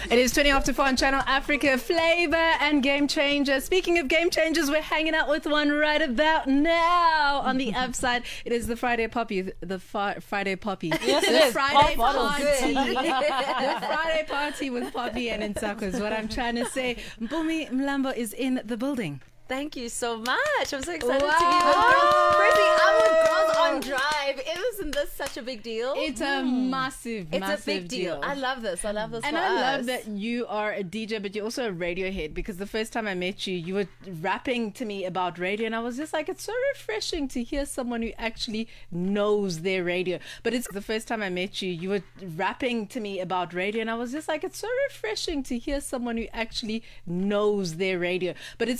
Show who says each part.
Speaker 1: It is 20 after 4 on Channel Africa. Flavor and Game Changer. Speaking of Game Changers, we're hanging out with one right about now on the upside. It is the Friday Poppy. Friday Poppy.
Speaker 2: Yes, it
Speaker 1: the
Speaker 2: is.
Speaker 1: Friday
Speaker 2: Pop
Speaker 1: party. The Friday party with Poppy and Nsako is what I'm trying to say. Mpumi Mlambo is in the building.
Speaker 3: Thank you so much. I'm so excited to be with
Speaker 1: Wow.
Speaker 3: girls. Firstly, I'm with Girls on Drive. Isn't this such a big deal?
Speaker 1: It's a massive
Speaker 3: It's a big deal. I love this. I love this
Speaker 1: And
Speaker 3: for
Speaker 1: I love
Speaker 3: us.
Speaker 1: that you are a DJ, but you're also a radio head, because the first time I met you, you were rapping to me about radio, and I was just like, it's so refreshing to hear someone who actually knows their radio. But it's the first time I met you, you were rapping to me about radio, and I was just like, it's so refreshing to hear someone who actually knows their radio. But it's